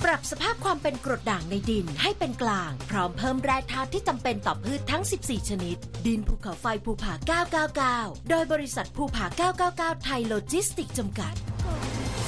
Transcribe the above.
รับสภาพความเป็นกรดด่างในดินให้เป็นกลางพร้อมเพิ่มแร่ธาตุที่จำเป็นต่อพืชทั้ง 14 ชนิดดินภูเขาไฟภูผา 999 โดยบริษัทภูผา 999 ไทยโลจิสติกส์จำกัด